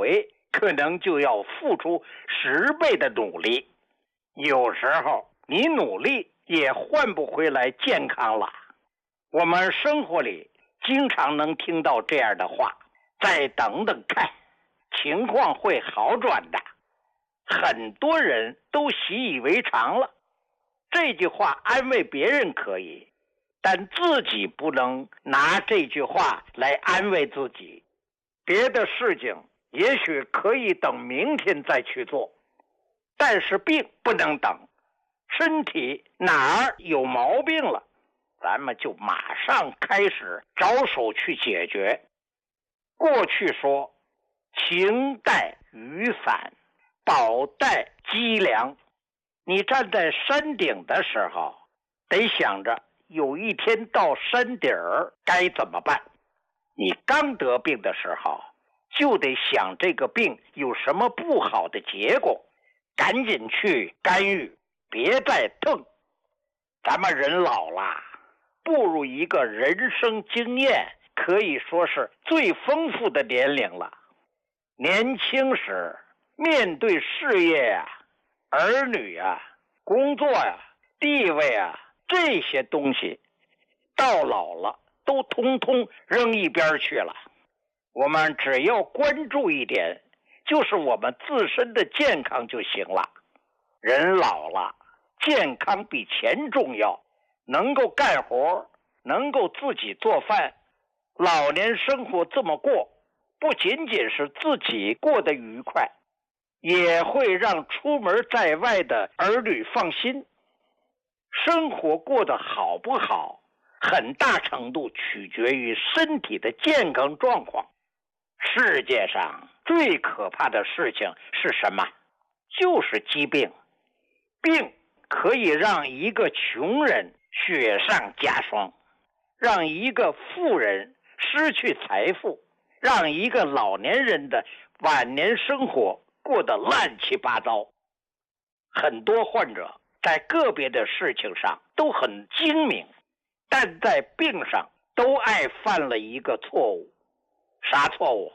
回，可能就要付出10倍的努力。有时候你努力也换不回来健康了。我们生活里经常能听到这样的话，再等等看，情况会好转的。很多人都习以为常了。这句话安慰别人可以，但自己不能拿这句话来安慰自己。别的事情也许可以等明天再去做，但是病不能等。身体哪儿有毛病了，咱们就马上开始着手去解决。过去说情带雨伞，宝带脊梁。你站在山顶的时候，得想着有一天到山顶儿该怎么办。你刚得病的时候，就得想这个病有什么不好的结果，赶紧去干预，别再等。咱们人老了，步入一个人生经验可以说是最丰富的年龄了。年轻时面对事业呀、儿女呀、工作呀、地位啊，这些东西到老了都通通扔一边去了。我们只要关注一点，就是我们自身的健康就行了。人老了，健康比钱重要，能够干活，能够自己做饭，老年生活这么过，不仅仅是自己过得愉快，也会让出门在外的儿女放心。生活过得好不好，很大程度取决于身体的健康状况。世界上最可怕的事情是什么？就是疾病。病可以让一个穷人雪上加霜，让一个富人失去财富，让一个老年人的晚年生活过得乱七八糟。很多患者在个别的事情上都很精明，但在病上都爱犯了一个错误。啥错误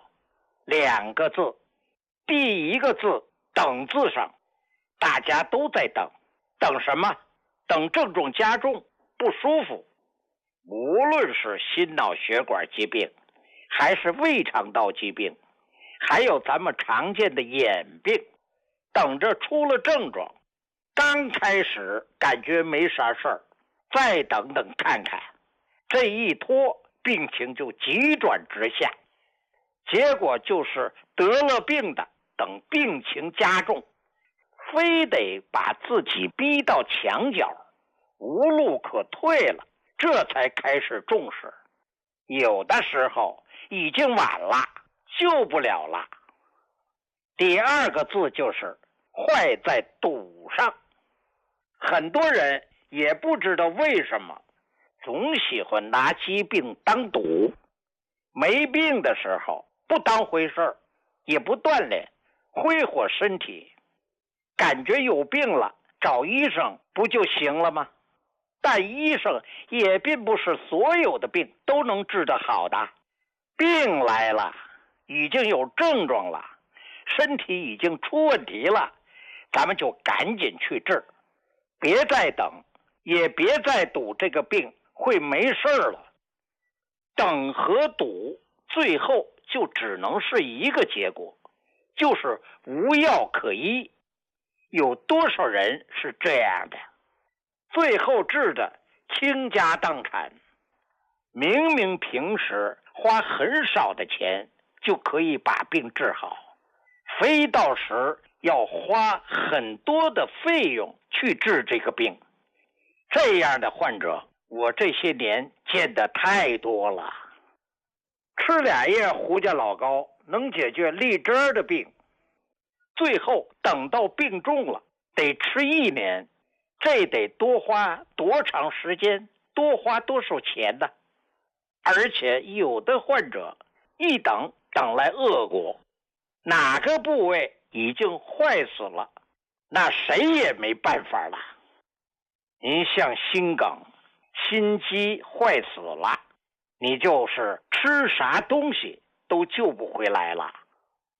？2个字。第一个字等字上，大家都在等。等什么？等症状加重，不舒服。无论是心脑血管疾病，还是胃肠道疾病，还有咱们常见的眼病，等着出了症状，刚开始感觉没啥事儿，再等等看看，这一拖病情就急转直下，结果就是得了病的等病情加重，非得把自己逼到墙角，无路可退了，这才开始重视。有的时候已经晚了，救不了了。第2个字就是坏在赌上。很多人也不知道为什么总喜欢拿疾病当赌，没病的时候不当回事儿，也不锻炼挥霍身体，感觉有病了找医生不就行了吗？但医生也并不是所有的病都能治得好的。病来了，已经有症状了，身体已经出问题了，咱们就赶紧去治，别再等，也别再赌这个病会没事了。等和赌最后就只能是一个结果，就是无药可医。有多少人是这样的？最后治的倾家荡产。明明平时花很少的钱就可以把病治好，非到时要花很多的费用去治这个病。这样的患者我这些年见得太多了。吃2叶胡家老膏能解决荔枝的病，最后等到病重了得吃1年，这得多花多长时间，多花多少钱呢？而且有的患者一等来恶果，哪个部位已经坏死了，那谁也没办法了。您像心梗、心肌坏死了，你就是吃啥东西都救不回来了。